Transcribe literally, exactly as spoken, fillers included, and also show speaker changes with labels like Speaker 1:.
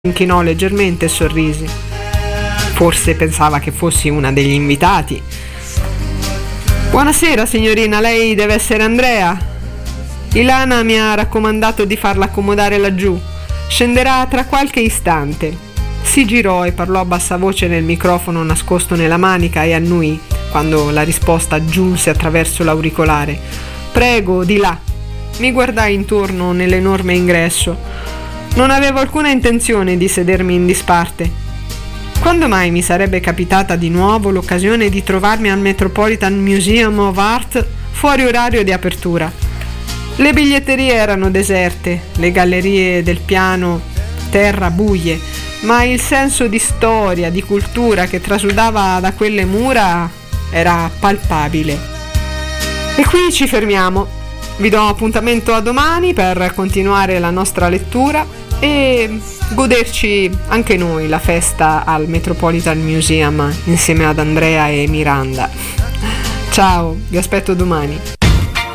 Speaker 1: inchinò leggermente e sorrise. Forse pensava che fossi una degli invitati. Buonasera signorina, lei deve essere Andrea. Ilana mi ha raccomandato di farla accomodare laggiù. Scenderà tra qualche istante. Si girò e parlò a bassa voce nel microfono nascosto nella manica e annui quando la risposta giunse attraverso l'auricolare. Prego, di là. Mi guardai intorno nell'enorme ingresso. Non avevo alcuna intenzione di sedermi in disparte. Quando mai mi sarebbe capitata di nuovo l'occasione di trovarmi al Metropolitan Museum of Art fuori orario di apertura? Le biglietterie erano deserte, le gallerie del piano terra buie, ma il senso di storia, di cultura che trasudava da quelle mura era palpabile. E qui ci fermiamo. Vi do appuntamento a domani per continuare la nostra lettura e goderci anche noi la festa al Metropolitan Museum insieme ad Andrea e Miranda. Ciao, vi aspetto domani.